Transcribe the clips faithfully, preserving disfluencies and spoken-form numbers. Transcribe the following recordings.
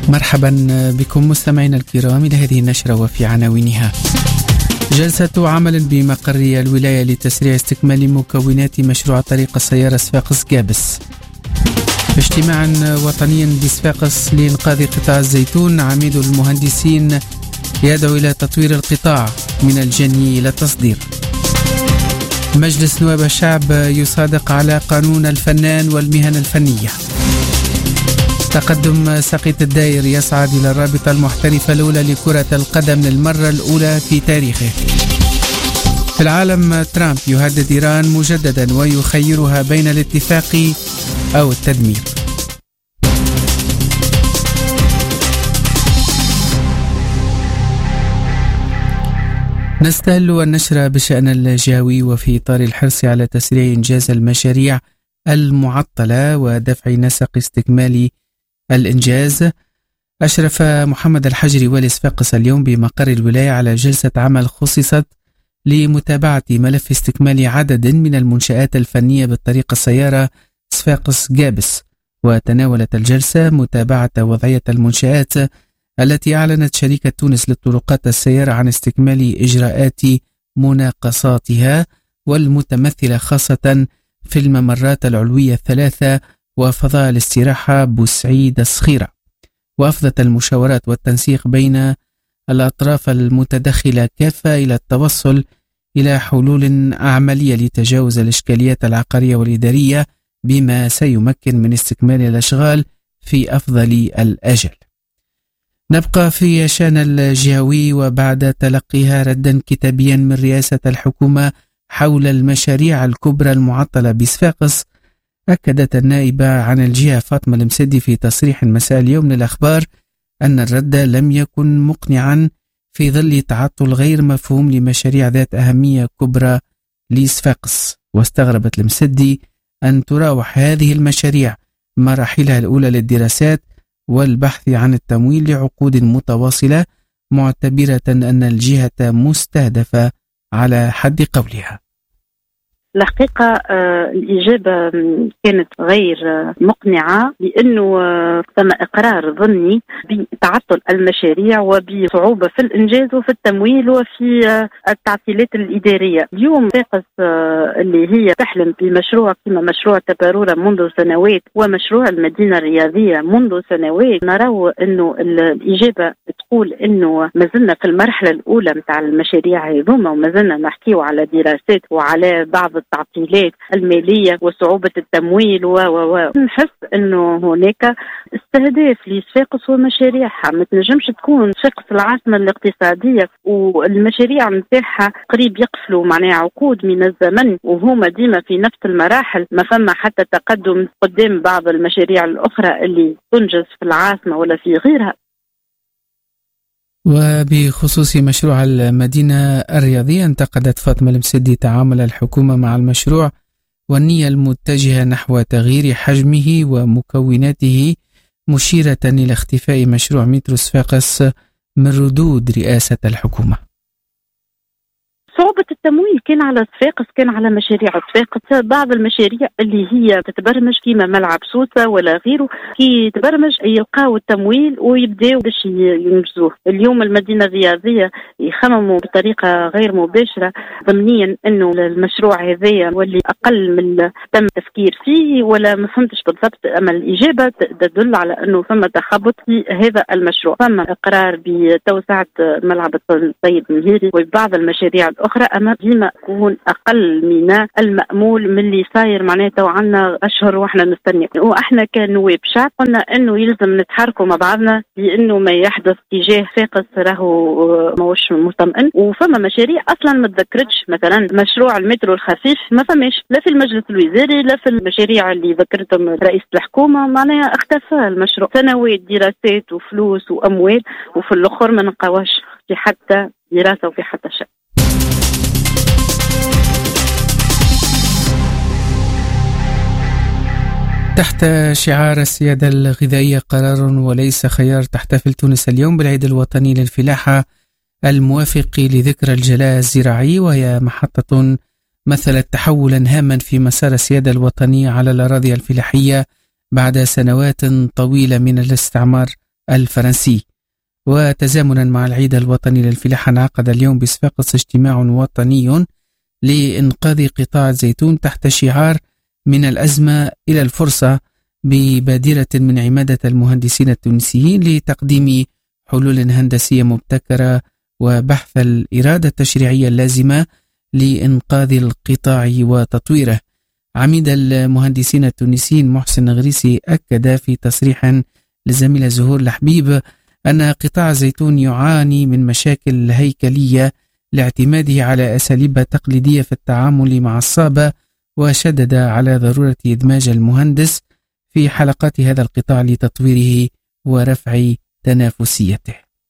مرحبا بكم مستمعينا الكرام إلى هذه النشرة وفي عناوينها. جلسة عمل بمقر الولاية لتسريع استكمال مكونات مشروع طريق السيارة صفاقس-جابس. اجتماع وطني بصفاقس لإنقاذ قطاع الزيتون، عميد المهندسين يدعو إلى تطوير القطاع من الجني إلى التصدير. مجلس نواب الشعب يصادق على قانون الفنان والمهن الفنية. تقدم سقيط الداير يصعد إلى الرابطة المحترفة الأولى لكرة القدم للمرة الأولى في تاريخه. في العالم، ترامب يهدد إيران مجددا ويخيرها بين الاتفاق أو التدمير. نستهل النشرة بشأن الجهوي، وفي إطار الحرص على تسريع إنجاز المشاريع المعطلة ودفع نسق استكمال الإنجاز، أشرف محمد الحجري والي صفاقس اليوم بمقر الولاية على جلسة عمل خصصت لمتابعة ملف استكمال عدد من المنشآت الفنية بالطريق السيارة صفاقس-جابس. وتناولت الجلسة متابعة وضعية المنشآت التي أعلنت شركة تونس للطرقات السيارة عن استكمال إجراءات مناقصاتها، والمتمثلة خاصة في الممرات العلوية الثلاثة وفضاء الاستراحة بوسعيد الصخيرة. وأفضت المشاورات والتنسيق بين الأطراف المتدخلة كافة إلى التوصل إلى حلول عملية لتجاوز الإشكاليات العقارية والإدارية، بما سيمكن من استكمال الأشغال في أفضل الأجل. نبقى في شأن الجهوي، وبعد تلقيها ردا كتابيا من رئاسة الحكومة حول المشاريع الكبرى المعطلة بصفاقس، أكدت النائبة عن الجهة فاطمة المسدي في تصريح مساء اليوم للأخبار أن الرد لم يكن مقنعا في ظل تعطل غير مفهوم لمشاريع ذات أهمية كبرى لصفاقس. واستغربت المسدي أن تراوح هذه المشاريع مراحلها الأولى للدراسات والبحث عن التمويل لعقود متواصلة، معتبرة أن الجهة مستهدفة على حد قولها. الحقيقة آه الإجابة كانت غير آه مقنعة، لأنه آه تم إقرار ضمني بتعطل المشاريع وبصعوبة في الإنجاز وفي التمويل وفي آه التعطيلات الإدارية. اليوم صفاقس آه اللي هي تحلم بمشروع كما مشروع تبارورة منذ سنوات ومشروع المدينة الرياضية منذ سنوات، نرى أنه الإجابة تقول أنه ما زلنا في المرحلة الأولى متاع المشاريع هذوما، وما زلنا نحكيو على دراسات وعلى بعض التعطيلات المالية وصعوبة التمويل و و نحس انه هناك استهداف لصفاقس ومشاريعها. ما تنجمش تكون صفاقس العاصمة الاقتصادية والمشاريع نتاعها قريب يقفلوا معناها عقود من الزمن وهما ديما في نفس المراحل، ما فما حتى تقدم قدام بعض المشاريع الأخرى اللي تنجز في العاصمة ولا في غيرها. وبخصوص مشروع المدينة الرياضية، انتقدت فاطمة المسدي تعامل الحكومة مع المشروع والنية المتجهة نحو تغيير حجمه ومكوناته، مشيرة إلى اختفاء مشروع مترو صفاقس من ردود رئاسة الحكومة. صعوبة التمويل كان على صفاقس، كان على مشاريع صفاقس. بعض المشاريع اللي هي تتبرمج كيما ملعب سوسة ولا غيره، كي تبرمج يلقاو التمويل ويبداو باش ينجزوه. اليوم المدينة الرياضية يخمموا بطريقة غير مباشرة ضمنيا انه المشروع هذايا واللي اقل من تم التفكير فيه، ولا ما فهمتش بالضبط. اما الاجابة تدل على انه فما تخبط في هذا المشروع. فما اقرار بتوسعة ملعب الطيب المهيري وبعض المشاريع أخرى، أما ديما يكون أقل من المأمول من اللي صاير معناته. وعنا أشهر وإحنا نستنى، وإحنا كنواب شعب قلنا إنه يلزم نتحركوا مع بعضنا، لأنه ما يحدث تجاه صفاقس راهو موش مطمئن. وفما مشاريع أصلا ما تذكرتش، مثلا مشروع المترو الخفيف ما فماش لا في المجلس الوزاري لا في المشاريع اللي ذكرتهم رئيس الحكومة، معناها اختفى المشروع. سنوات دراسات وفلوس وأموال، وفي الآخر ما نلقاوش في حتى دراسة وفي حتى شيء. تحت شعار السيادة الغذائية قرار وليس خيار، تحتفل تونس اليوم بالعيد الوطني للفلاحة الموافق لذكرى الجلاء الزراعي، وهي محطة مثلت تحولا هاما في مسار السيادة الوطنية على الأراضي الفلاحية بعد سنوات طويلة من الاستعمار الفرنسي. وتزامنا مع العيد الوطني للفلاحة انعقد اليوم بصفاقس اجتماع وطني لإنقاذ قطاع الزيتون تحت شعار من الأزمة إلى الفرصة، ببادرة من عمادة المهندسين التونسيين لتقديم حلول هندسية مبتكرة وبحث الإرادة التشريعية اللازمة لإنقاذ القطاع وتطويره. عميد المهندسين التونسيين محسن غريسي أكد في تصريح لزميلة زهور الحبيب أن قطاع الزيتون يعاني من مشاكل هيكلية لاعتماده على أساليب تقليدية في التعامل مع الصابة، وشدد على ضرورة إدماج المهندس في حلقات هذا القطاع لتطويره ورفع تنافسيته.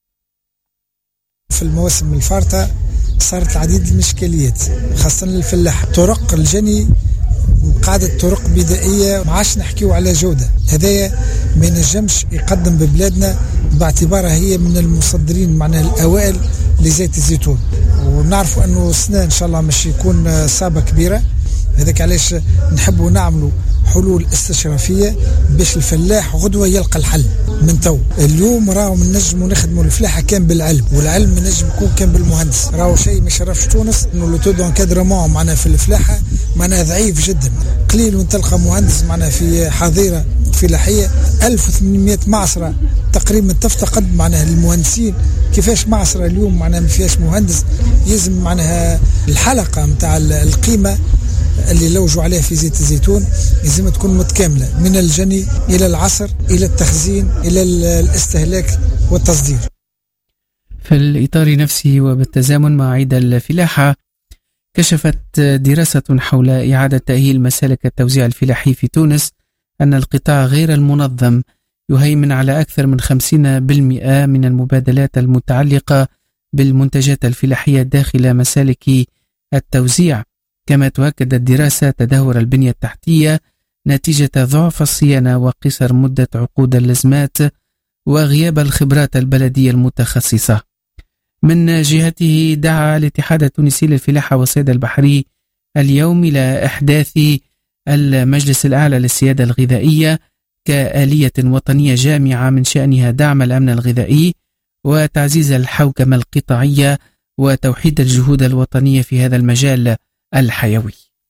في المواسم الفارطة صارت العديد المشكليات خاصة للفلاح. طرق الجني قاعدة طرق بدائية، ما عادش نحكيو على جودة. هذايا ما ينجمش يقدم ببلادنا باعتبارها هي من المصدرين معناها الأوائل لزيت الزيتون، ونعرفوا أنه السنة إن شاء الله مش يكون صعبة كبيرة. هذاك علاش نحبوا نعملوا حلول استشرافية باش الفلاح غدوة يلقى الحل من تو. اليوم راهو نجموا نخدموا الفلاحة كان بالعلم، والعلم نجم يكون كان بالمهندس. راهو شيء ما يشرفش تونس انه لو تو دونكادرمون معناها في الفلاحة معناها ضعيف جدا. قليل وين تلقى مهندس معناها في حظيرة فلاحية. ألف وثمانمائة معصرة تقريبا تفتقد معناها المهندسين. كيفاش معصرة اليوم معناها ما فيهاش مهندس؟ يلزم معناها الحلقة متاع القيمة اللي لوجوا عليها في زيت الزيتون لازم تكون متكاملة من الجني إلى العصر إلى التخزين إلى الاستهلاك والتصدير. في الإطار نفسه وبالتزامن مع عيد الفلاحة، كشفت دراسة حول إعادة تأهيل مسالك التوزيع الفلاحي في تونس أن القطاع غير المنظم يهيمن على أكثر من خمسين بالمئة من المبادلات المتعلقة بالمنتجات الفلاحية داخل مسالك التوزيع. كما تؤكد الدراسة تدهور البنية التحتية نتيجة ضعف الصيانة وقصر مدة عقود اللزمات وغياب الخبرات البلدية المتخصصة. من جهته دعا الاتحاد التونسي للفلاحة والصيد البحري اليوم إلى إحداث المجلس الأعلى للسيادة الغذائية كآلية وطنية جامعة من شأنها دعم الأمن الغذائي وتعزيز الحوكمة القطاعية وتوحيد الجهود الوطنية في هذا المجال الحيوي.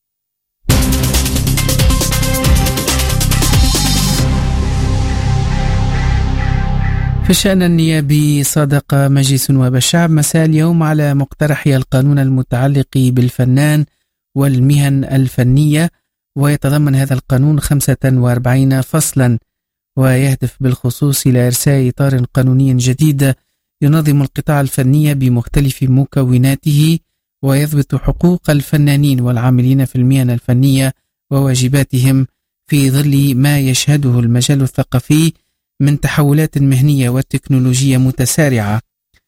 في الشأن النيابي، صادق مجلس نواب الشعب مساء اليوم على مقترح القانون المتعلق بالفنان والمهن الفنية، ويتضمن هذا القانون خمسة وأربعين فصلا، ويهدف بالخصوص إلى إرساء إطار قانوني جديد ينظم القطاع الفني بمختلف مكوناته ويضبط حقوق الفنانين والعاملين في المهن الفنية وواجباتهم في ظل ما يشهده المجال الثقافي من تحولات مهنية وتكنولوجية متسارعة.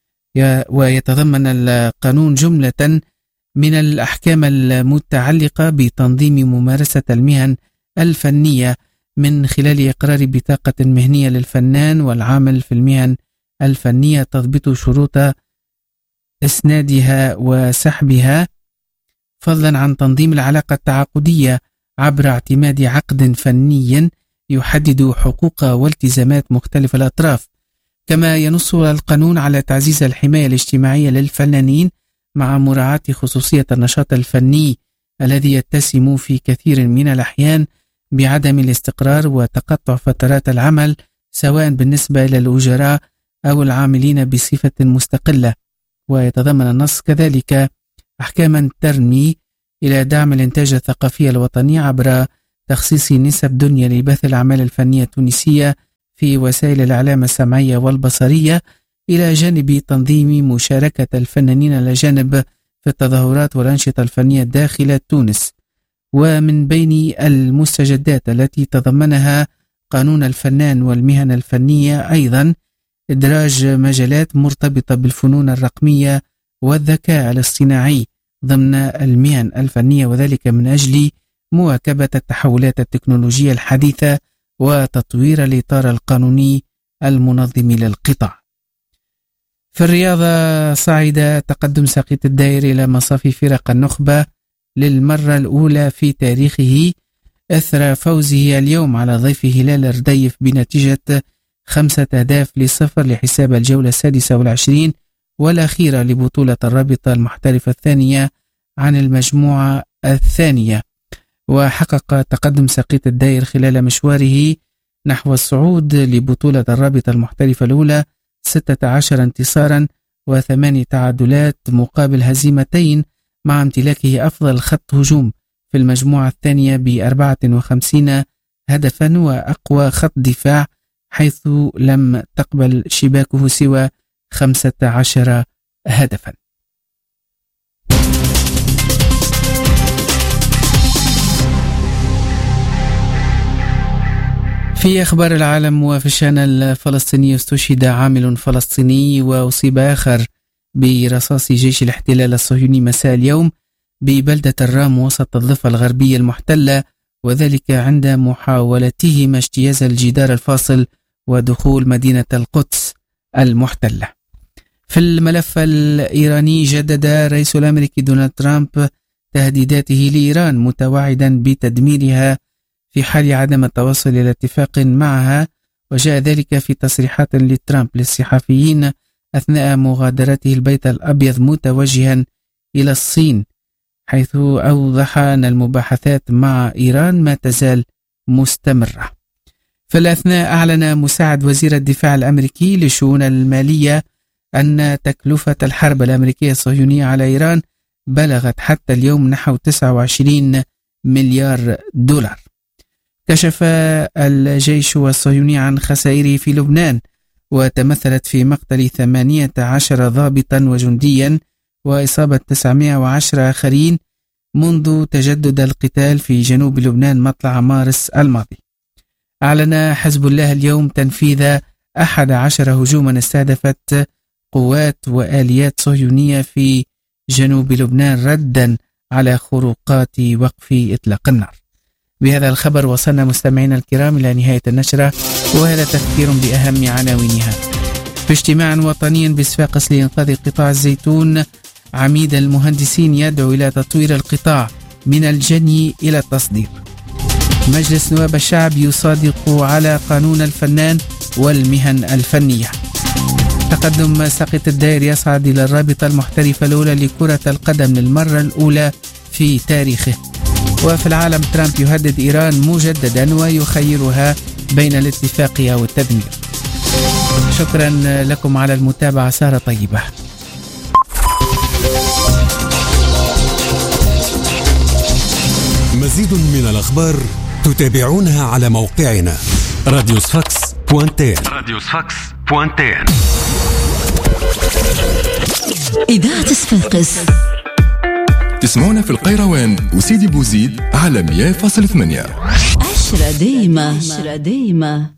ويتضمن القانون جملة من الأحكام المتعلقة بتنظيم ممارسة المهن الفنية من خلال إقرار بطاقة مهنية للفنان والعامل في المهن الفنية، تضبط شروط إسنادها وسحبها، فضلا عن تنظيم العلاقة التعاقدية عبر اعتماد عقد فني يحدد حقوق والتزامات مختلف الأطراف. كما ينص القانون على تعزيز الحماية الاجتماعية للفنانين مع مراعاة خصوصية النشاط الفني الذي يتسم في كثير من الأحيان بعدم الاستقرار وتقطع فترات العمل، سواء بالنسبة إلى الأجراء أو العاملين بصفة مستقلة. ويتضمن النص كذلك أحكاما ترمي إلى دعم الإنتاج الثقافي الوطني عبر تخصيص نسب دنيا لبث الأعمال الفنية التونسية في وسائل الإعلام السمعية والبصرية، إلى جانب تنظيم مشاركة الفنانين الأجانب في التظاهرات والأنشطة الفنية داخل تونس. ومن بين المستجدات التي تضمنها قانون الفنان والمهن الفنية أيضا إدراج مجالات مرتبطة بالفنون الرقمية والذكاء الاصطناعي ضمن المهن الفنية، وذلك من أجل مواكبة التحولات التكنولوجية الحديثة وتطوير الإطار القانوني المنظم للقطاع. في الرياضة، صعد تقدم ساقية الدائر إلى مصاف فرق النخبة للمرة الأولى في تاريخه، أثر فوزه اليوم على ضيف هلال الرديف بنتيجة خمسة أهداف لصفر لحساب الجولة السادسة والعشرين والأخيرة لبطولة الرابطة المحترفة الثانية عن المجموعة الثانية. وحقق تقدم ساقيط الدائر خلال مشواره نحو الصعود لبطولة الرابطة المحترفة الأولى ستة عشر انتصارا وثمانية تعادلات مقابل هزيمتين، مع امتلاكه أفضل خط هجوم في المجموعة الثانية بأربعة وخمسين هدفا وأقوى خط دفاع حيث لم تقبل شباكه سوى خمسة عشر هدفا. في أخبار العالم وفي الشأن الفلسطيني، استشهد عامل فلسطيني وأصيب آخر برصاص جيش الاحتلال الصهيوني مساء اليوم ببلدة الرام وسط الضفة الغربية المحتلة، وذلك عند محاولتهما اجتياز الجدار الفاصل ودخول مدينة القدس المحتلة. في الملف الإيراني، جدد الرئيس الأمريكي دونالد ترامب تهديداته لإيران متوعدا بتدميرها في حال عدم التوصل إلى اتفاق معها، وجاء ذلك في تصريحات لترامب للصحفيين أثناء مغادرته البيت الأبيض متوجها إلى الصين، حيث أوضح أن المباحثات مع إيران ما تزال مستمرة. في الأثناء، أعلن مساعد وزير الدفاع الأمريكي للشؤون المالية أن تكلفة الحرب الأمريكية الصهيونية على إيران بلغت حتى اليوم نحو تسعة وعشرين مليار دولار. كشف الجيش الصهيوني عن خسائره في لبنان، وتمثلت في مقتل ثمانية عشر ضابطا وجنديا وإصابة تسعمائة وعشرة آخرين منذ تجدد القتال في جنوب لبنان مطلع مارس الماضي. أعلن حزب الله اليوم تنفيذ أحد عشر هجوما استهدفت قوات وآليات صهيونية في جنوب لبنان ردا على خروقات وقف إطلاق النار. بهذا الخبر وصلنا مستمعينا الكرام إلى نهاية النشرة، وهذا تذكير بأهم عناوينها. في اجتماع وطني بصفاقس لإنقاذ قطاع الزيتون، عميد المهندسين يدعو إلى تطوير القطاع من الجني إلى التصدير. مجلس نواب الشعب يصادق على قانون الفنان والمهن الفنية. تقدم ساقط الدائر يصعد إلى الرابطة المحترفة الأولى لكرة القدم للمرة الأولى في تاريخه. وفي العالم، ترامب يهدد إيران مجددا ويخيرها بين الاتفاق أو التدمير. شكرا لكم على المتابعة، سهرة طيبة. مزيد من الأخبار تتابعونها على موقعنا راديو صفاقس دوت إن. راديو صفاقس دوت إن. إذاعة صفاقس تسمعونا في القيروان وسيدي بوزيد على مية فاصلة ثمانية. عشرة ديمة عشرة ديمة.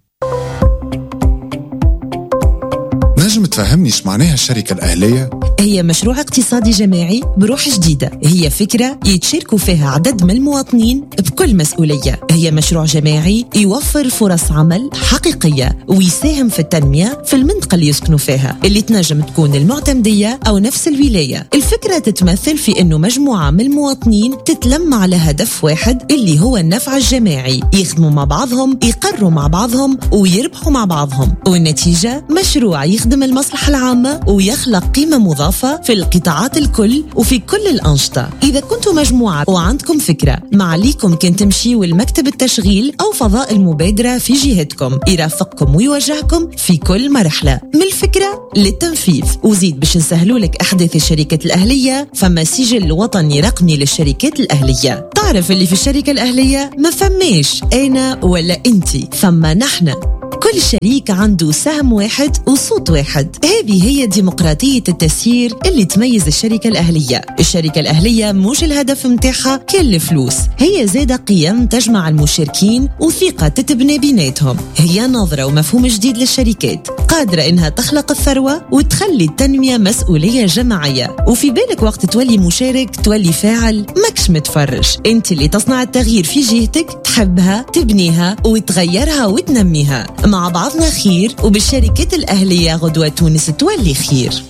نجم تفهمني ايش معناها الشركة الأهلية؟ هي مشروع اقتصادي جماعي بروح جديدة، هي فكرة يتشاركوا فيها عدد من المواطنين بكل مسؤولية. هي مشروع جماعي يوفر فرص عمل حقيقية ويساهم في التنمية في المنطقة اللي يسكنوا فيها، اللي تنجم تكون المعتمدية أو نفس الولاية. الفكرة تتمثل في أنه مجموعة من المواطنين تتلم على هدف واحد اللي هو النفع الجماعي، يخدموا مع بعضهم، يقروا مع بعضهم ويربحوا مع بعضهم، والنتيجة مشروع يخدم المصلحة العامة ويخلق قيمة مضافة في القطاعات الكل وفي كل الأنشطة. إذا كنتم مجموعة وعندكم فكرة، معليكم كن تمشيوا المكتب التشغيل أو فضاء المبادرة في جهتكم، يرافقكم ويوجهكم في كل مرحلة من الفكرة للتنفيذ. وزيد باش نسهلوا لك أحداث الشركة الأهلية، فما سجل وطني رقمي للشركات الأهلية. تعرف اللي في الشركة الأهلية ما فماش أنا ولا أنتي، فما نحن. كل شريك عنده سهم واحد وصوت واحد. هذه هي ديمقراطية التسيير اللي تميز الشركة الأهلية. الشركة الأهلية مش الهدف متاعها كل فلوس، هي زادة قيم تجمع المشاركين وثقة تتبني بيناتهم. هي نظرة ومفهوم جديد للشركات قادرة إنها تخلق الثروة وتخلي التنمية مسؤولية جماعية. وفي بالك وقت تولي مشارك تولي فاعل، ماكش متفرج. انت اللي تصنع التغيير في جهتك، تحبها تبنيها وتغيرها وتنميها. مع بعضنا خير، وبالشركات الأهلية غدوة تونس تولي خير.